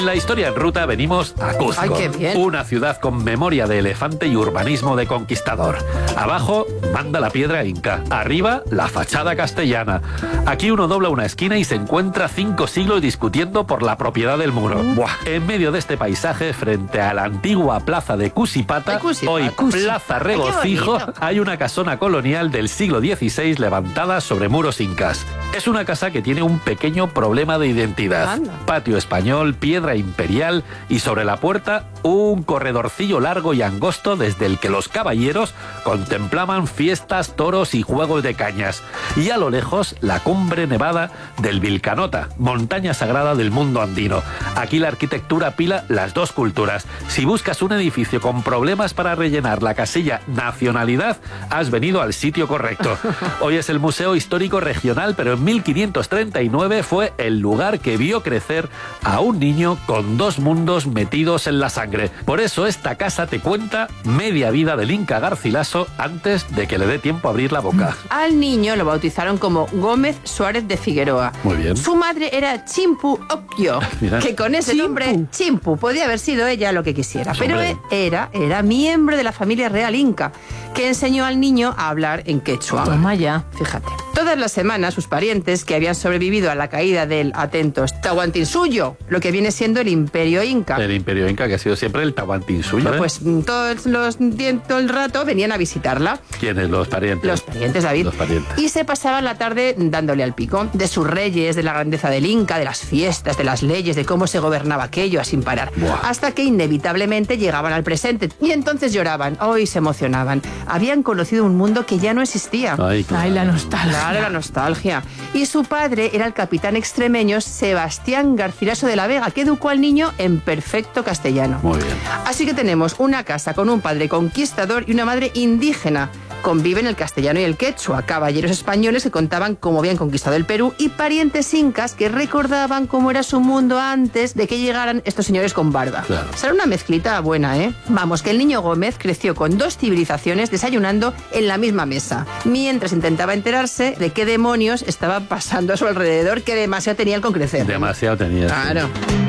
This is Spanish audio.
la historia en ruta venimos a Cuzco. ¡Ay, qué bien! Una ciudad con memoria de elefante y urbanismo de conquistador. Abajo manda la piedra inca. Arriba la fachada castellana. Aquí uno dobla una esquina y se encuentra 5 siglos discutiendo por la propiedad del muro. ¡Buah! En medio de este paisaje, frente a la antigua plaza de Cusipata, hoy Plaza Regocijo, hay una casona colonial del siglo XVI levantada sobre muros incas. Es una casa que tiene un pequeño problema de identidad. Anda. Patio español, piedra imperial y sobre la puerta un corredorcillo largo y angosto desde el que los caballeros contemplaban fiestas, toros y juegos de cañas. Y a lo lejos la cumbre nevada del Vilcanota, montaña sagrada del mundo andino. Aquí la arquitectura pila las dos culturas. Si buscas un edificio con problemas para rellenar la casilla nacionalidad, has venido al sitio correcto. Hoy es el Museo Histórico Regional, pero en 1539 fue el lugar que vio crecer a un niño con 2 mundos metidos en la sangre. Por eso esta casa te cuenta media vida del Inca Garcilaso antes de que le dé tiempo a abrir la boca. Al niño lo bautizaron como Gómez Suárez de Figueroa. Muy bien. Su madre era Chimpu Okyo, Mira. que con ese nombre, Chimpu, podía haber sido ella lo que quisiera. Pues Pero hombre. era miembro de la familia real inca, que enseñó al niño a hablar en quechua. Toma ya. Fíjate. Todas las semanas sus parientes que habían sobrevivido a la caída del, atentos, Tahuantinsuyo, lo que viene siendo el imperio inca. El imperio inca, que ha sido siempre el Tahuantinsuyo. Pues todo el rato venían a visitarla. ¿Quiénes? Los parientes. Los parientes, David. Los parientes. Y se pasaban la tarde dándole al pico. De sus reyes, de la grandeza del Inca, de las fiestas, de las leyes, de cómo se gobernaba aquello sin parar. Buah. Hasta que inevitablemente llegaban al presente. Y entonces lloraban. Hoy se emocionaban. Habían conocido un mundo que ya no existía. Ay, claro. Ay, la nostalgia. Claro, la nostalgia. Y su padre era el capitán extremeño Sebastián Garcilaso de la Vega, que educó al niño en perfecto castellano. Muy bien. Así que tenemos una casa con un padre conquistador y una madre indígena. Conviven el castellano y el quechua, caballeros españoles que contaban cómo habían conquistado el Perú y parientes incas que recordaban cómo era su mundo antes de que llegaran estos señores con barba. Claro. Será una mezclita buena, ¿eh? Vamos, que el niño Gómez creció con 2 civilizaciones desayunando en la misma mesa, mientras intentaba enterarse de qué demonios estaba pasando a su alrededor, que demasiado tenía él con crecer. Demasiado tenía. sí. Claro.